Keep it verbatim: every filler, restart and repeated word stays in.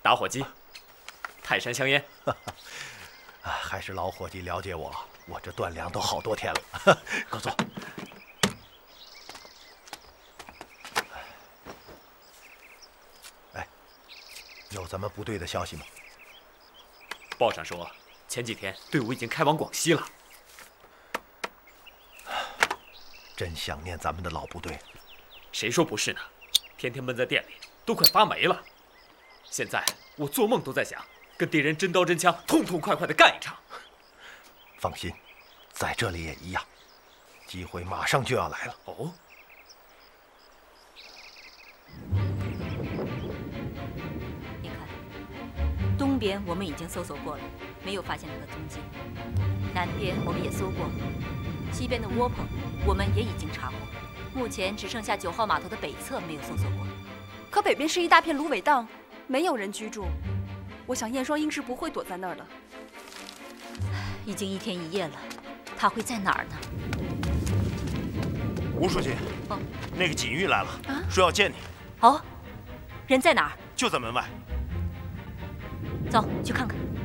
打火机，泰山香烟。 啊，还是老伙计了解我，我这断粮都好多天了。快坐。哎，有咱们部队的消息吗？ 报上说，前几天队伍已经开往广西了。 真想念咱们的老部队。 谁说不是呢？天天闷在店里，都快发霉了。现在我做梦都在想，跟敌人真刀真枪，痛痛快快的干一场。 放心，在这里也一样，机会马上就要来了。 哦。 你看，东边我们已经搜索过了，没有发现他的踪迹；南边我们也搜过了，西边的窝棚我们也已经查过，目前只剩下九号码头的北侧没有搜索过。 可北边是一大片芦苇荡，没有人居住，我想燕双鹰是不会躲在那儿的。 已经一天一夜了，他会在哪儿呢？ 吴书记， 哦， 那个锦玉来了， 啊， 说要见你。 哦，人在哪儿？ 就在门外。 走，去看看。